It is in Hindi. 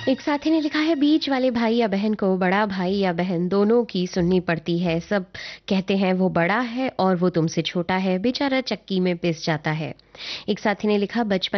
एक साथी ने लिखा है बीच वाले भाई या बहन को बड़ा भाई या बहन दोनों की सुननी पड़ती है। सब कहते हैं वो बड़ा है और वो तुमसे छोटा है, बेचारा चक्की में पिस जाता है। एक साथी ने लिखा बचपन